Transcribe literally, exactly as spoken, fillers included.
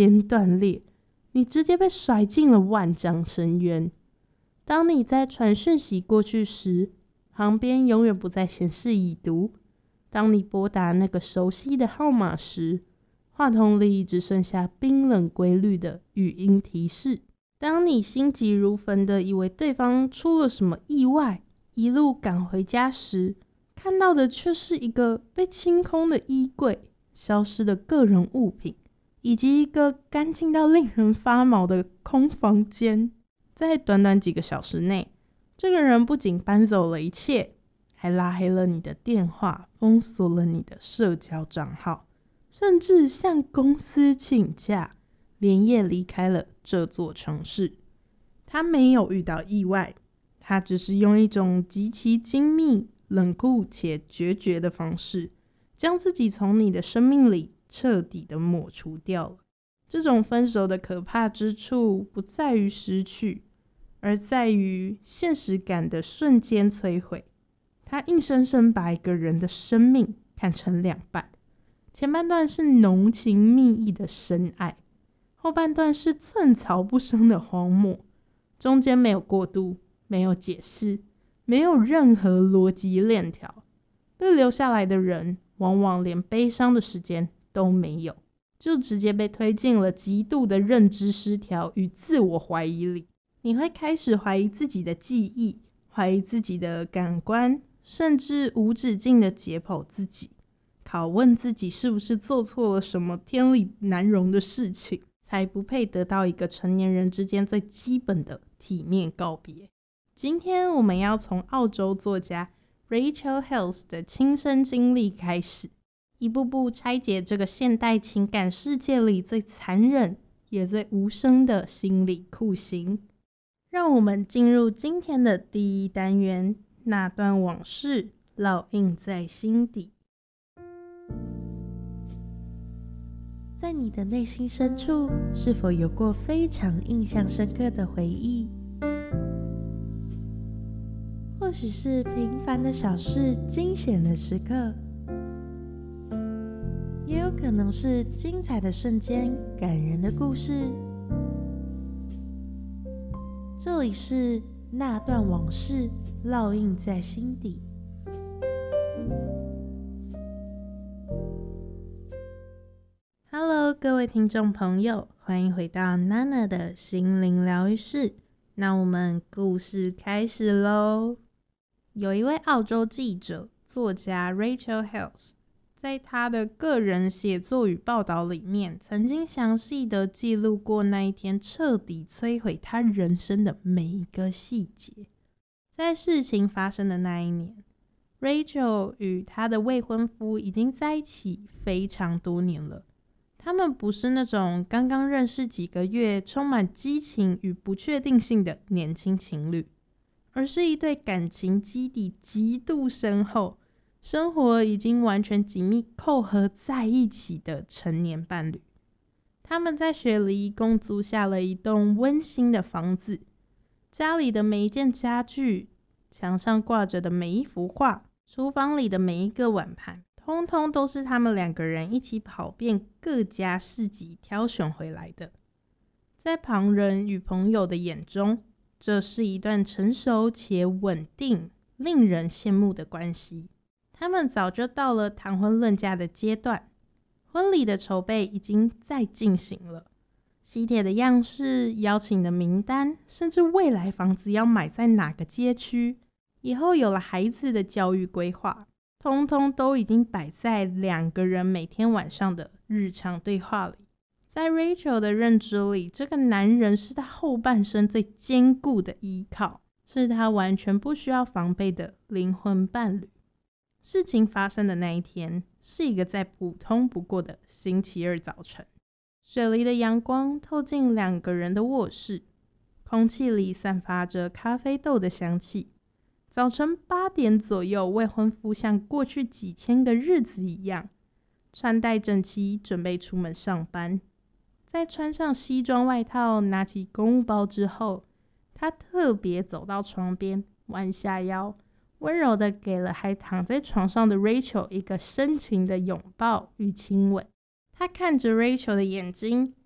肩断裂，你直接被甩进了万丈深渊。当你在传讯息过去时，旁边永远不再显示已读。当你拨打那个熟悉的号码时，话筒里只剩下冰冷规律的语音提示。当你心急如焚的以为对方出了什么意外，一路赶回家时，看到的却是一个被清空的衣柜、消失的个人物品，以及一个干净到令人发毛的空房间。在短短几个小时内，这个人不仅搬走了一切，还拉黑了你的电话，封锁了你的社交账号，甚至向公司请假，连夜离开了这座城市。他没有遇到意外，他只是用一种极其精密、冷酷且决绝的方式，将自己从你的生命里彻底的抹除掉了。这种分手的可怕之处，不在于失去，而在于现实感的瞬间摧毁。他硬生生把一个人的生命看成两半，前半段是浓情蜜意的深爱，后半段是寸草不生的荒漠，中间没有过渡，没有解释，没有任何逻辑链条。被留下来的人往往连悲伤的时间都没有，就直接被推进了极度的认知失调与自我怀疑里。你会开始怀疑自己的记忆，怀疑自己的感官，甚至无止境的解剖自己，拷问自己是不是做错了什么天理难容的事情，才不配得到一个成年人之间最基本的体面告别。今天我们要从澳洲作家 Rachel Hales 的亲身经历开始，一步步拆解这个现代情感世界里最残忍也最无声的心理酷刑。让我们进入今天的第一单元，那段往事烙印在心底。在你的内心深处，是否有过非常印象深刻的回忆？或许是平凡的小事，惊险的时刻，也有可能是精彩的瞬间，感人的故事。这里是那段往事烙印在心底。Hello， 各位听众朋友，欢迎回到 Nana 的心灵疗愈室。那我们故事开始咯。有一位澳洲记者、作家 Rachel Hales， 在他的个人写作与报道里面，曾经详细的记录过那一天彻底摧毁他人生的每一个细节。在事情发生的那一年， Rachel 与她的未婚夫已经在一起非常多年了。他们不是那种刚刚认识几个月、充满激情与不确定性的年轻情侣，而是一对感情基底极度深厚、生活已经完全紧密扣合在一起的成年伴侣。他们在雪梨共租下了一栋温馨的房子，家里的每一件家具，墙上挂着的每一幅画，厨房里的每一个碗盘，通通都是他们两个人一起跑遍各家市集挑选回来的。在旁人与朋友的眼中，这是一段成熟且稳定、令人羡慕的关系。他们早就到了谈婚论嫁的阶段，婚礼的筹备已经在进行了。喜帖的样式、邀请的名单，甚至未来房子要买在哪个街区，以后有了孩子的教育规划，通通都已经摆在两个人每天晚上的日常对话里。在 Rachel 的认知里，这个男人是他后半生最坚固的依靠，是他完全不需要防备的灵魂伴侣。事情发生的那一天，是一个再普通不过的星期二早晨。水梨的阳光透进两个人的卧室，空气里散发着咖啡豆的香气。早晨八点左右，未婚夫像过去几千个日子一样，穿戴整齐，准备出门上班。在穿上西装外套，拿起公务包之后，他特别走到床边，弯下腰，温柔地给了还躺在床上的 Rachel 一个深情的拥抱与亲吻。他看着 Rachel 的眼睛，